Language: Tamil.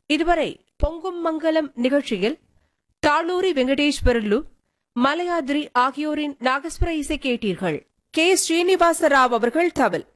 இதுவரை பொங்கும் மங்கலம் நிகழ்ச்சியில் தாளூரி வெங்கடேஸ்வரலு, மலையாதிரி ஆகியோரின் நாகஸ்வர இசை கேட்டீர்கள். கே. ஸ்ரீனிவாச ராவ் அவர்கள் தவில்,